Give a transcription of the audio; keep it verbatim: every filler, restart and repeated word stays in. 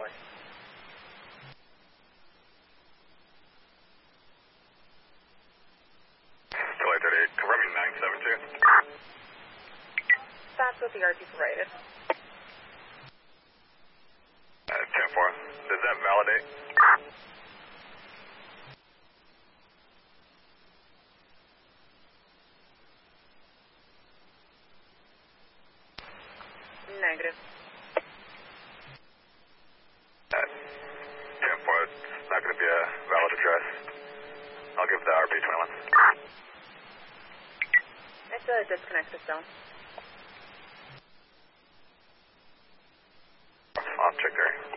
four. July thirty-eight, confirming nine seven two. That's what the R T provided. Uh, ten four. Does that validate? Negative. Uh, ten four, it's not going to be a valid address. I'll give the R B twenty-one. It's a disconnected zone. I'll check there.